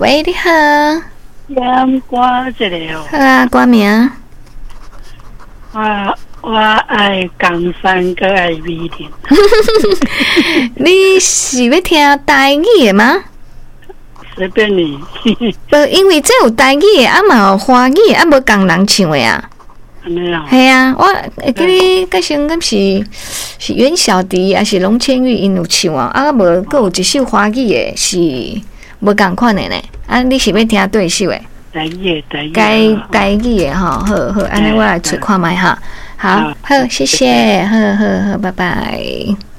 喂，你好。 演歌一个哦。 好啊，歌名。 我爱江山，搁爱美玲。 你是要听台语的吗？ 随便你。 因为这有台语的，啊嘛有华语的，啊无共人唱的啊。 安尼啊？ 系啊，我会记你个先敢是袁小迪，还是龙千玉因有唱啊？啊无，搁有一首华语的是无共款的呢。啊，你是要听对首的？ 台语。 台语的吼，好好，安尼我来找看卖哈。好，谢谢，好，拜拜。